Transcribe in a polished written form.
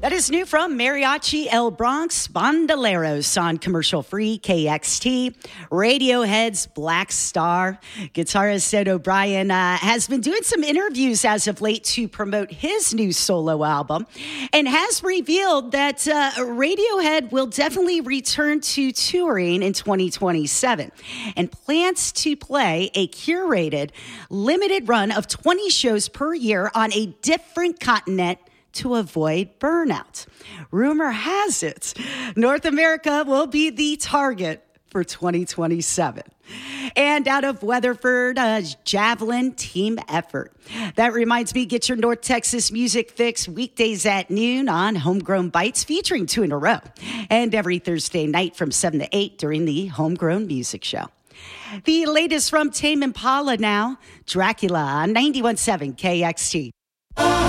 That is new from Mariachi El Bronx, Bandoleros on commercial-free KXT. Radiohead's Black Star. Guitarist Ed O'Brien has been doing some interviews as of late to promote his new solo album and has revealed that Radiohead will definitely return to touring in 2027 and plans to play a curated, limited run of 20 shows per year on a different continent to avoid burnout. Rumor has it, North America will be the target for 2027. And out of Weatherford, Javelin team effort. That reminds me, get your North Texas music fix weekdays at noon on Homegrown Bites, featuring 2 in a row. And every Thursday night from 7 to 8 during the Homegrown Music Show. The latest from Tame Impala now, Dracula on 91.7 KXT.